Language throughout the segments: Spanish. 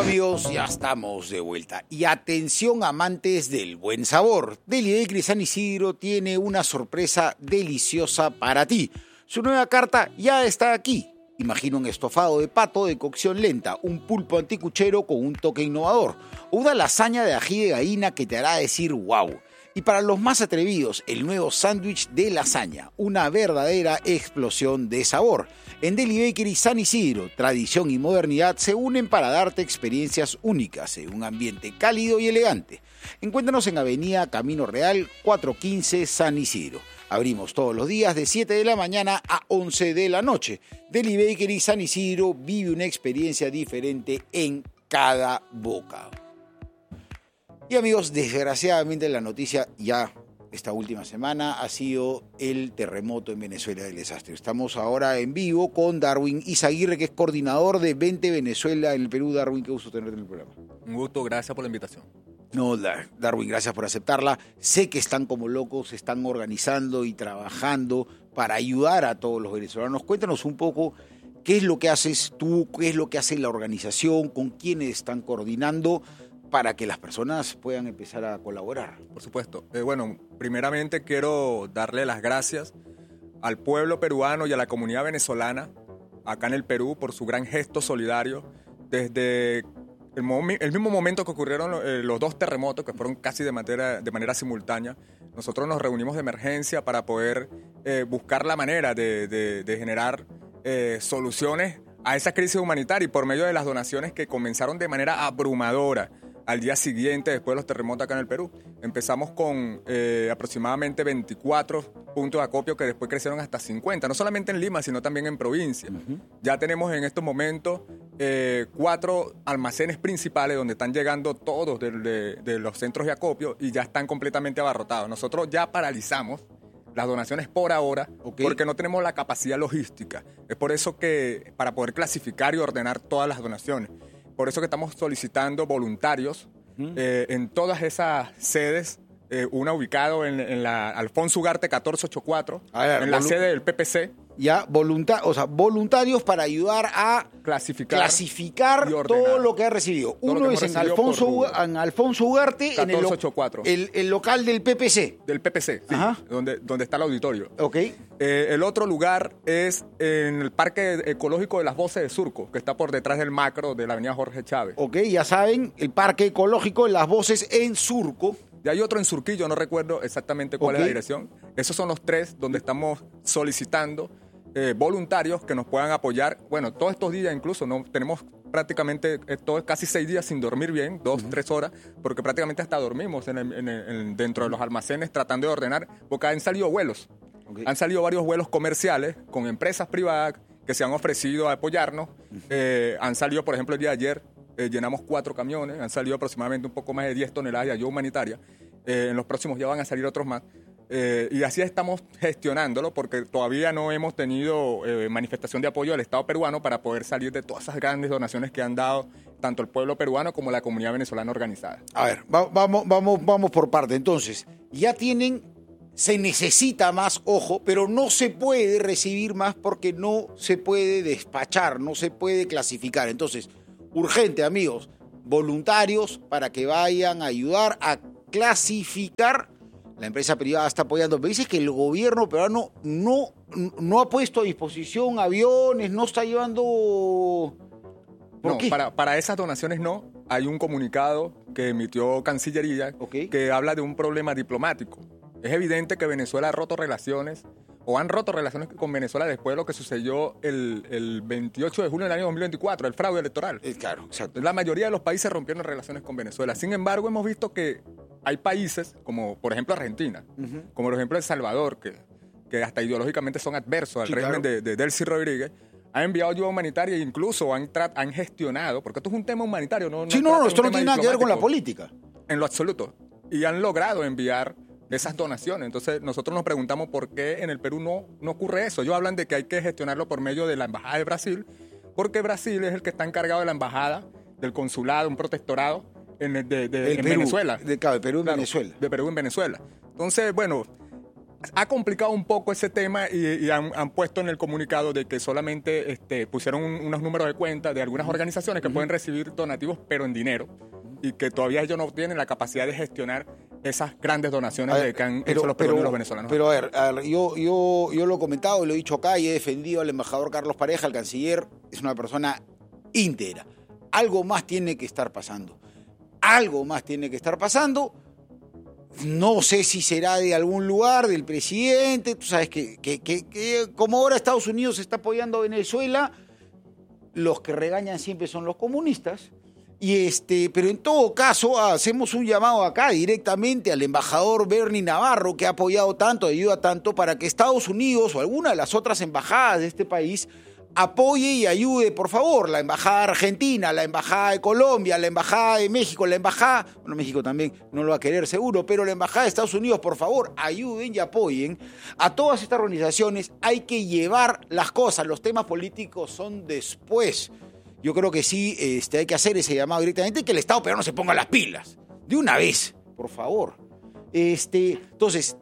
Amigos, ya estamos de vuelta. Y atención, amantes del buen sabor. Deli Bakery San Isidro tiene una sorpresa deliciosa para ti. Su nueva carta ya está aquí. Imagina un estofado de pato de cocción lenta, un pulpo anticuchero con un toque innovador, o una lasaña de ají de gallina que te hará decir wow. Y para los más atrevidos, el nuevo sándwich de lasaña, una verdadera explosión de sabor. En Deli Bakery San Isidro, tradición y modernidad se unen para darte experiencias únicas en un ambiente cálido y elegante. Encuéntranos en Avenida Camino Real 415 San Isidro. Abrimos todos los días de 7 de la mañana a 11 de la noche. Deli Bakery San Isidro vive una experiencia diferente en cada boca. Y amigos, desgraciadamente la noticia ya esta última semana ha sido el terremoto en Venezuela del desastre. Estamos ahora en vivo con Darwin Izaguirre, que es coordinador de Vente Venezuela en el Perú. Darwin, qué gusto tenerte en el programa. Un gusto, gracias por la invitación. No, Darwin, gracias por aceptarla. Sé que están como locos, se están organizando y trabajando para ayudar a todos los venezolanos. Cuéntanos un poco qué es lo que haces tú, qué es lo que hace la organización, con quiénes están coordinando para que las personas puedan empezar a colaborar. Por supuesto. Bueno, primeramente quiero darle las gracias al pueblo peruano y a la comunidad venezolana acá en el Perú por su gran gesto solidario. Desde el mismo momento que ocurrieron los dos terremotos, que fueron casi de manera simultánea, nosotros nos reunimos de emergencia para poder buscar la manera de generar soluciones a esa crisis humanitaria, y por medio de las donaciones que comenzaron de manera abrumadora al día siguiente, después de los terremotos acá en el Perú. Empezamos con aproximadamente 24 puntos de acopio que después crecieron hasta 50, no solamente en Lima, sino también en provincia. Ya tenemos en estos momentos 4 almacenes principales donde están llegando todos de los centros de acopio y ya están completamente abarrotados. Nosotros ya paralizamos las donaciones por ahora, porque no tenemos la capacidad logística. Es por eso que, para poder clasificar y ordenar todas las donaciones, por eso que estamos solicitando voluntarios en todas esas sedes, una ubicado en la Alfonso Ugarte 1484, en la sede del PPC. Ya, voluntarios para ayudar a clasificar todo lo que ha recibido. Uno es en Alfonso Ugarte, 1484. en el local del PPC. Del PPC, sí, donde está el auditorio. Ok. El otro lugar es en el Parque Ecológico de las Voces de Surco, que está por detrás del macro de la avenida Jorge Chávez. Ok, ya saben, el Parque Ecológico de las Voces en Surco. Y hay otro en Surquillo, no recuerdo exactamente cuál es la dirección. Esos son los 3 donde estamos solicitando voluntarios que nos puedan apoyar. Bueno, todos estos días incluso no tenemos prácticamente casi 6 días sin dormir bien, 2-3 horas, porque prácticamente hasta dormimos dentro de los almacenes tratando de ordenar, porque han salido vuelos. Han salido varios vuelos comerciales con empresas privadas que se han ofrecido a apoyarnos. Han salido, por ejemplo, el día de ayer, llenamos 4 camiones, han salido aproximadamente un poco más de 10 toneladas de ayuda humanitaria. En los próximos días van a salir otros más. Y así estamos gestionándolo, porque todavía no hemos tenido manifestación de apoyo del Estado peruano para poder salir de todas esas grandes donaciones que han dado tanto el pueblo peruano como la comunidad venezolana organizada. A ver, vamos por parte. Entonces, ya se necesita más, ojo, pero no se puede recibir más porque no se puede despachar, no se puede clasificar. Entonces, urgente, amigos, voluntarios para que vayan a ayudar a clasificar. La empresa privada está apoyando. Me dices que el gobierno peruano no ha puesto a disposición aviones, no está llevando... ¿Por qué? Para esas donaciones no. Hay un comunicado que emitió Cancillería que habla de un problema diplomático. Es evidente que Venezuela ha roto relaciones, o han roto relaciones con Venezuela después de lo que sucedió el 28 de julio del año 2024, el fraude electoral. Claro, exacto. La mayoría de los países rompieron relaciones con Venezuela. Sin embargo, hemos visto que hay países, como por ejemplo Argentina, como por ejemplo El Salvador, que hasta ideológicamente son adversos al régimen de Delcy Rodríguez, han enviado ayuda humanitaria e incluso han gestionado, porque esto es un tema humanitario. Esto no tiene nada que ver con la política. En lo absoluto. Y han logrado enviar esas donaciones. Entonces nosotros nos preguntamos por qué en el Perú no ocurre eso. Ellos hablan de que hay que gestionarlo por medio de la Embajada de Brasil, porque Brasil es el que está encargado de la embajada, del consulado, un protectorado en Venezuela. De Perú en Venezuela. De Perú en Venezuela. Entonces, bueno, ha complicado un poco ese tema y han puesto en el comunicado de que solamente pusieron unos números de cuenta de algunas organizaciones que pueden recibir donativos, pero en dinero, y que todavía ellos no tienen la capacidad de gestionar esas grandes donaciones que han hecho los peruanos y los venezolanos. Pero a ver, yo lo he comentado, lo he dicho acá y he defendido al embajador Carlos Pareja, el canciller, es una persona íntegra. Algo más tiene que estar pasando. Algo más tiene que estar pasando. No sé si será de algún lugar, del presidente. Tú sabes que como ahora Estados Unidos está apoyando a Venezuela, los que regañan siempre son los comunistas. Pero en todo caso, hacemos un llamado acá directamente al embajador Bernie Navarro, que ha apoyado tanto, ayuda tanto, para que Estados Unidos o alguna de las otras embajadas de este país apoye y ayude, por favor, la embajada argentina, la embajada de Colombia, la embajada de México, la embajada, bueno, México también no lo va a querer seguro, pero la embajada de Estados Unidos, por favor, ayuden y apoyen a todas estas organizaciones. Hay que llevar las cosas, los temas políticos son después. Yo creo que sí, hay que hacer ese llamado directamente y que el Estado peruano se ponga las pilas, de una vez, por favor. Entonces,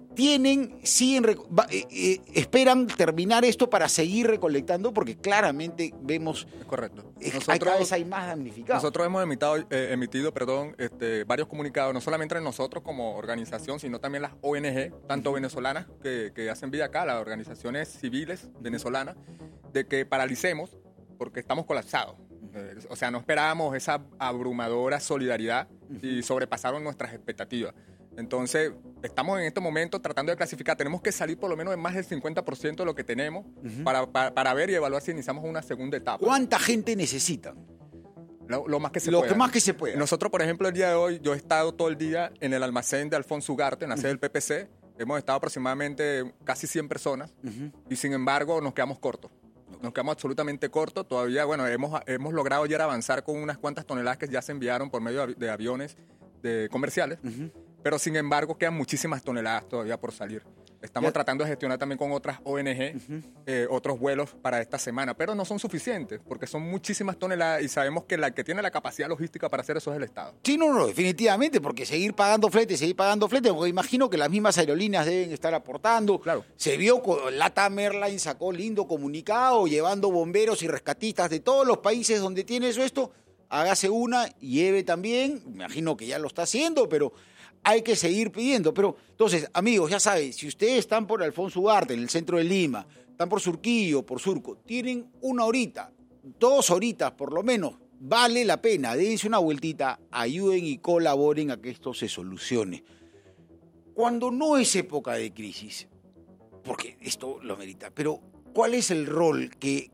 esperan terminar esto para seguir recolectando, porque claramente vemos. Es correcto. Cada vez hay más damnificados. Nosotros hemos emitido varios comunicados, no solamente entre nosotros como organización, sino también las ONG, tanto venezolanas que hacen vida acá, las organizaciones civiles venezolanas, de que paralicemos porque estamos colapsados. O sea, no esperábamos esa abrumadora solidaridad y sobrepasaron nuestras expectativas. Entonces, estamos en este momento tratando de clasificar. Tenemos que salir por lo menos en más del 50% de lo que tenemos para ver y evaluar si iniciamos una segunda etapa. ¿Cuánta gente necesitan? Lo más que se pueda. Lo que más que se pueda. Nosotros, por ejemplo, el día de hoy, yo he estado todo el día en el almacén de Alfonso Ugarte, en la sede del PPC. Hemos estado aproximadamente casi 100 personas y, sin embargo, nos quedamos cortos. Nos quedamos absolutamente cortos. Todavía, bueno, hemos logrado ya avanzar con unas cuantas toneladas que ya se enviaron por medio de aviones comerciales. Pero, sin embargo, quedan muchísimas toneladas todavía por salir. Estamos tratando de gestionar también con otras ONG otros vuelos para esta semana, pero no son suficientes porque son muchísimas toneladas y sabemos que la que tiene la capacidad logística para hacer eso es el Estado. Sí, no, definitivamente, porque seguir pagando flete, porque imagino que las mismas aerolíneas deben estar aportando. Claro. Se vio, LATAM Airlines sacó lindo comunicado llevando bomberos y rescatistas de todos los países donde tiene eso esto. Hágase una, lleve también, imagino que ya lo está haciendo, pero hay que seguir pidiendo. Pero, entonces, amigos, ya saben, si ustedes están por Alfonso Ugarte, en el centro de Lima, están por Surquillo, por Surco, tienen 1 horita, 2 horitas por lo menos, vale la pena, dense una vueltita, ayuden y colaboren a que esto se solucione. Cuando no es época de crisis, porque esto lo merita, pero ¿cuál es el rol que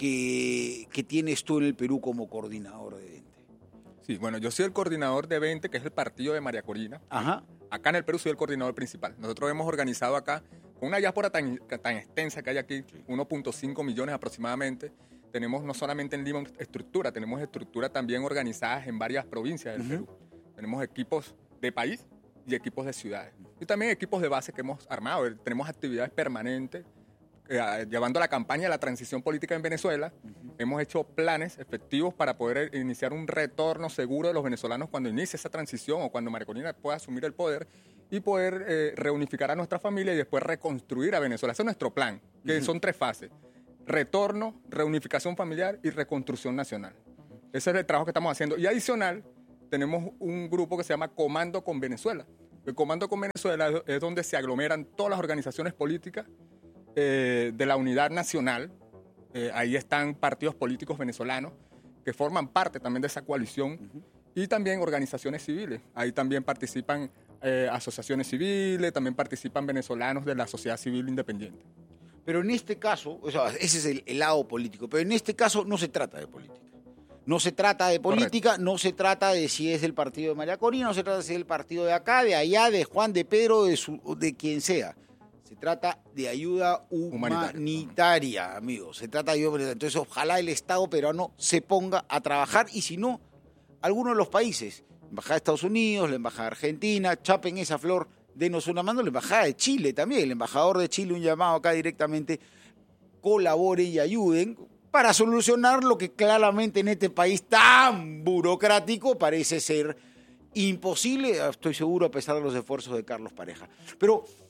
tienes tú en el Perú como coordinador de Vente? Sí, bueno, yo soy el coordinador de Vente, que es el partido de María Corina. Ajá. Acá en el Perú soy el coordinador principal. Nosotros hemos organizado acá, con una diáspora tan extensa que hay aquí, 1.5 millones aproximadamente. Tenemos no solamente en Lima estructura, tenemos estructura también organizadas en varias provincias del Perú. Tenemos equipos de país y equipos de ciudades. Y también equipos de base que hemos armado. Tenemos actividades permanentes llevando la campaña de la transición política en Venezuela. Hemos hecho planes efectivos para poder iniciar un retorno seguro de los venezolanos cuando inicie esa transición o cuando María Corina pueda asumir el poder y poder reunificar a nuestra familia y después reconstruir a Venezuela. Ese es nuestro plan, que son 3 fases: retorno, reunificación familiar y reconstrucción nacional. Ese es el trabajo que estamos haciendo. Y adicional, tenemos un grupo que se llama Comando con Venezuela. El Comando con Venezuela es donde se aglomeran todas las organizaciones políticas de la unidad nacional. Ahí están partidos políticos venezolanos que forman parte también de esa coalición y también organizaciones civiles. Ahí también participan asociaciones civiles, también participan venezolanos de la sociedad civil independiente. Pero en este caso, o sea, ese es el lado político, pero en este caso no se trata de política. No se trata de política, correcto. No se trata de si es del partido de María Corina, no se trata de si es del partido de acá, de allá, de Juan, de Pedro, de quien sea. Se trata de ayuda humanitaria, amigos. Se trata de ayuda humanitaria. Entonces, ojalá el Estado peruano se ponga a trabajar y, si no, algunos de los países, la Embajada de Estados Unidos, la Embajada de Argentina, chapen esa flor, denos una mano, la Embajada de Chile también, el embajador de Chile, un llamado acá directamente, colaboren y ayuden para solucionar lo que claramente en este país tan burocrático parece ser imposible, estoy seguro, a pesar de los esfuerzos de Carlos Pareja. Pero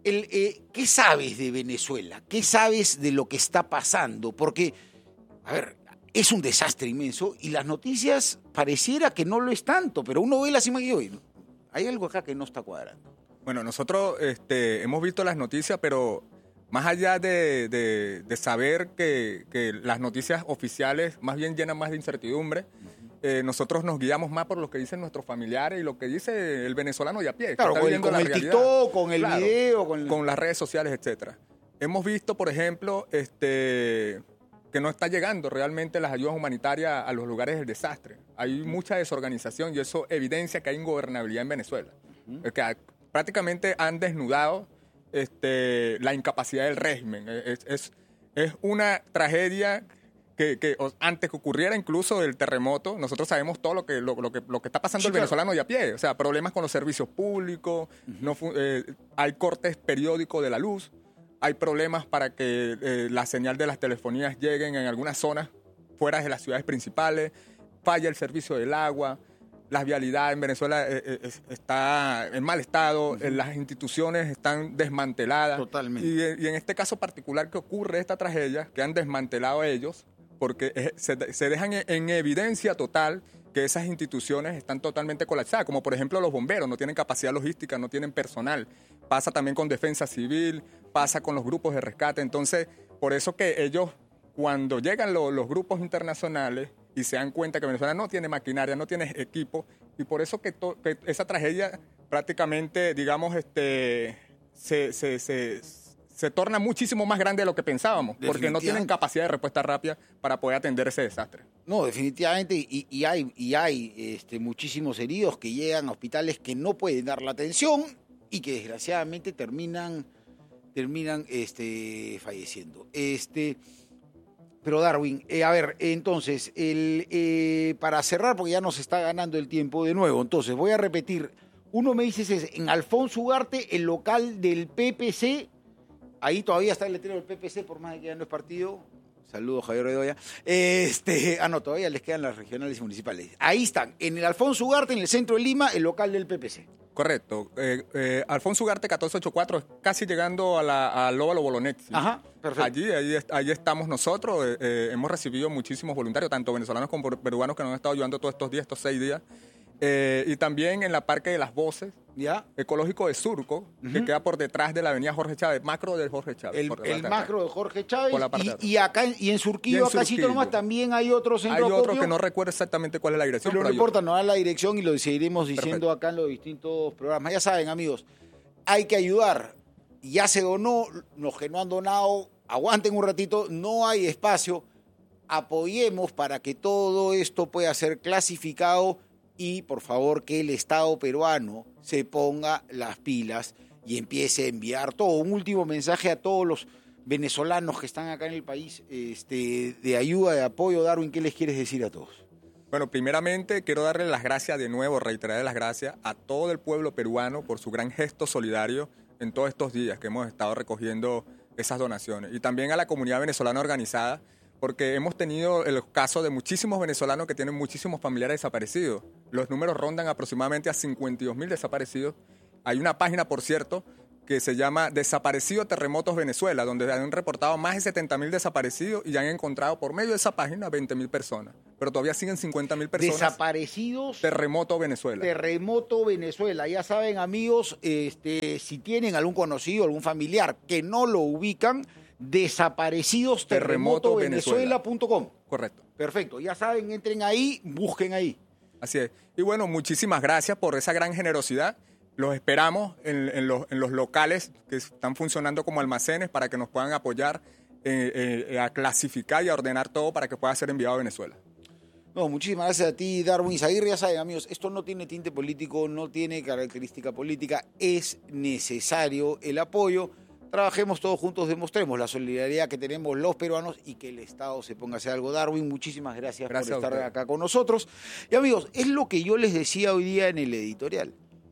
¿Qué sabes de Venezuela? ¿Qué sabes de lo que está pasando? Porque, a ver, es un desastre inmenso y las noticias pareciera que no lo es tanto, pero uno ve las imágenes y oye, hay algo acá que no está cuadrando. Bueno, nosotros hemos visto las noticias, pero más allá de saber que las noticias oficiales más bien llenan más de incertidumbre, nosotros nos guiamos más por lo que dicen nuestros familiares y lo que dice el venezolano de a pie. Claro, que está con viviendo la el realidad. TikTok, con el Claro, video, con las redes sociales, etcétera. Hemos visto, por ejemplo, que no está llegando realmente las ayudas humanitarias a los lugares del desastre. Hay mucha desorganización y eso evidencia que hay ingobernabilidad en Venezuela. Que prácticamente han desnudado la incapacidad del régimen. Es una tragedia que antes que ocurriera incluso el terremoto, nosotros sabemos todo lo que está pasando Sí, el claro. venezolano de a pie. O sea, problemas con los servicios públicos, hay cortes periódicos de la luz, hay problemas para que la señal de las telefonías lleguen en algunas zonas fuera de las ciudades principales, falla el servicio del agua, las vialidades en Venezuela está en mal estado, las instituciones están desmanteladas. Totalmente. Y en este caso particular que ocurre esta tragedia, que han desmantelado ellos, porque se dejan en evidencia total que esas instituciones están totalmente colapsadas, como por ejemplo los bomberos, no tienen capacidad logística, no tienen personal. Pasa también con defensa civil, pasa con los grupos de rescate. Entonces, por eso que ellos, cuando llegan los grupos internacionales y se dan cuenta que Venezuela no tiene maquinaria, no tiene equipo, y por eso que esa tragedia prácticamente, digamos, se torna muchísimo más grande de lo que pensábamos, porque no tienen capacidad de respuesta rápida para poder atender ese desastre. No, definitivamente, y hay muchísimos heridos que llegan a hospitales que no pueden dar la atención y que desgraciadamente terminan falleciendo. Pero Darwin, a ver, entonces, para cerrar, porque ya nos está ganando el tiempo de nuevo, entonces voy a repetir. Uno me dice, es en Alfonso Ugarte, el local del PPC. Ahí todavía está el letrero del PPC, por más de que ya no es partido. Saludos, Javier Bedoya. No, todavía les quedan las regionales y municipales. Ahí están, en el Alfonso Ugarte, en el centro de Lima, el local del PPC. Correcto. Alfonso Ugarte 1484, casi llegando al Óvalo Bolonetti. Ajá, perfecto. Allí estamos nosotros. Hemos recibido muchísimos voluntarios, tanto venezolanos como peruanos, que nos han estado ayudando todos estos días, estos 6 días. Y también en la Parque de las Voces, ¿Ya? ecológico de Surco, que queda por detrás de la avenida Jorge Chávez, macro de Jorge Chávez. El macro de Jorge Chávez. Por la parte Y acá y en Surquillo, acá Surquillo nomás, también hay otro centro. Hay otro que no recuerdo exactamente cuál es la dirección. Pero no hay importa, otro. nos dan la dirección y lo seguiremos diciendo acá en los distintos programas. Ya saben, amigos, hay que ayudar. Ya se donó, los que no han donado, aguanten un ratito, no hay espacio. Apoyemos para que todo esto pueda ser clasificado y, por favor, que el Estado peruano se ponga las pilas y empiece a enviar todo. Un último mensaje a todos los venezolanos que están acá en el país de ayuda, de apoyo. Darwin, ¿qué les quieres decir a todos? Bueno, primeramente quiero darle las gracias de nuevo, reiterar las gracias a todo el pueblo peruano por su gran gesto solidario en todos estos días que hemos estado recogiendo esas donaciones. Y también a la comunidad venezolana organizada, porque hemos tenido el caso de muchísimos venezolanos que tienen muchísimos familiares desaparecidos. Los números rondan aproximadamente a 52.000 desaparecidos. Hay una página, por cierto, que se llama Desaparecidos Terremotos Venezuela, donde han reportado más de 70.000 desaparecidos y han encontrado por medio de esa página 20.000 personas. Pero todavía siguen 50.000 personas. Desaparecidos. Terremoto Venezuela. Terremoto Venezuela. Ya saben, amigos, si tienen algún conocido, algún familiar que no lo ubican, desaparecidos terremotovenezuela.com. Correcto. Perfecto. Ya saben, entren ahí, busquen ahí. Así es. Y bueno, muchísimas gracias por esa gran generosidad. Los esperamos en los locales que están funcionando como almacenes para que nos puedan apoyar a clasificar y a ordenar todo para que pueda ser enviado a Venezuela. No, muchísimas gracias a ti, Darwin Izaguirre. Ya saben, amigos, esto no tiene tinte político, no tiene característica política. Es necesario el apoyo. Trabajemos todos juntos, demostremos la solidaridad que tenemos los peruanos y que el Estado se ponga a hacer algo. Darwin, muchísimas gracias por estar acá con nosotros. Y amigos, es lo que yo les decía hoy día en el editorial.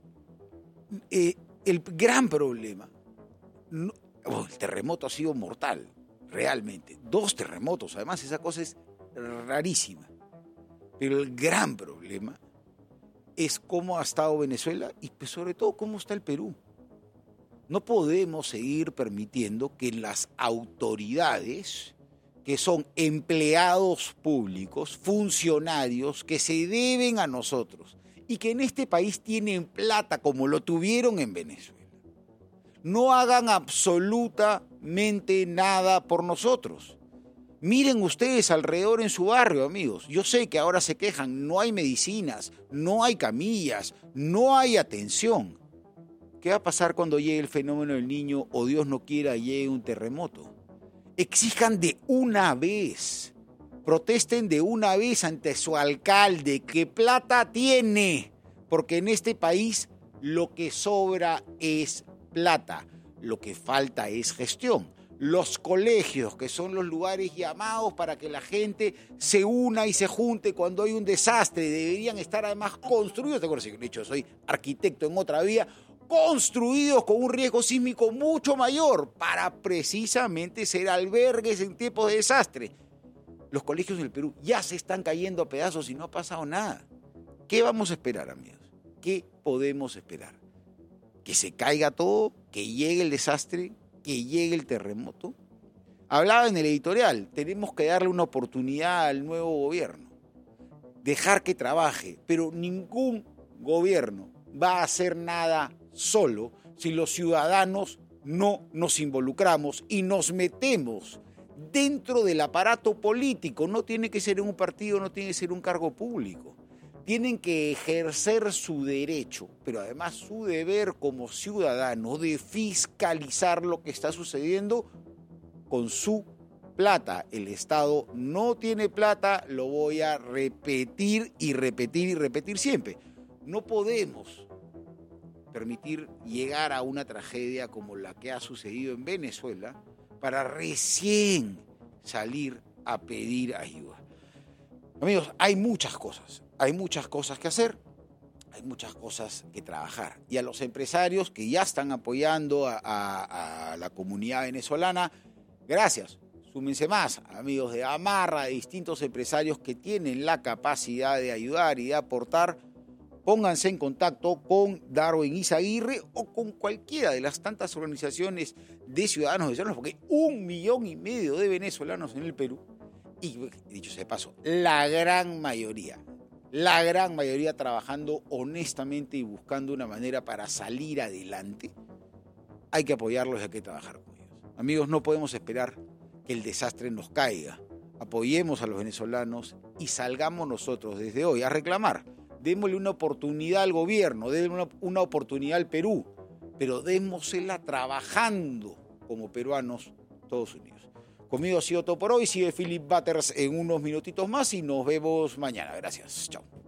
El gran problema, el terremoto ha sido mortal, realmente. 2 terremotos, además esa cosa es rarísima. Pero el gran problema es cómo ha estado Venezuela y pues sobre todo cómo está el Perú. No podemos seguir permitiendo que las autoridades, que son empleados públicos, funcionarios que se deben a nosotros y que en este país tienen plata como lo tuvieron en Venezuela, no hagan absolutamente nada por nosotros. Miren ustedes alrededor en su barrio, amigos. Yo sé que ahora se quejan, no hay medicinas, no hay camillas, no hay atención. ¿Qué va a pasar cuando llegue el fenómeno del Niño o Dios no quiera llegue un terremoto? Exijan de una vez, protesten de una vez ante su alcalde que plata tiene, porque en este país lo que sobra es plata, lo que falta es gestión. Los colegios, que son los lugares llamados para que la gente se una y se junte cuando hay un desastre, deberían estar además construidos, ¿te acuerdas? De hecho, soy arquitecto en otra vía, construidos con un riesgo sísmico mucho mayor para precisamente ser albergues en tiempos de desastre. Los colegios del Perú ya se están cayendo a pedazos y no ha pasado nada. ¿Qué vamos a esperar, amigos? ¿Qué podemos esperar? ¿Que se caiga todo? ¿Que llegue el desastre? ¿Que llegue el terremoto? Hablaba en el editorial, tenemos que darle una oportunidad al nuevo gobierno, dejar que trabaje, pero ningún gobierno va a hacer nada solo si los ciudadanos no nos involucramos y nos metemos dentro del aparato político. No tiene que ser en un partido, no tiene que ser un cargo público. Tienen que ejercer su derecho, pero además su deber como ciudadano de fiscalizar lo que está sucediendo con su plata. El Estado no tiene plata, lo voy a repetir y repetir y repetir siempre. No podemos permitir llegar a una tragedia como la que ha sucedido en Venezuela para recién salir a pedir ayuda. Amigos, hay muchas cosas que hacer, hay muchas cosas que trabajar. Y a los empresarios que ya están apoyando a la comunidad venezolana, gracias, súmense más, amigos de Amarra, de distintos empresarios que tienen la capacidad de ayudar y de aportar. Pónganse en contacto con Darwin Izaguirre o con cualquiera de las tantas organizaciones de ciudadanos venezolanos, porque 1,5 millones de venezolanos en el Perú, y dicho sea de paso, la gran mayoría trabajando honestamente y buscando una manera para salir adelante. Hay que apoyarlos y hay que trabajar con ellos. Amigos, no podemos esperar que el desastre nos caiga. Apoyemos a los venezolanos y salgamos nosotros desde hoy a reclamar. Démosle una oportunidad al gobierno, démosle una oportunidad al Perú, pero démosela trabajando como peruanos todos unidos. Conmigo ha sido todo por hoy. Sigue Philip Butters en unos minutitos más y nos vemos mañana. Gracias. Chao.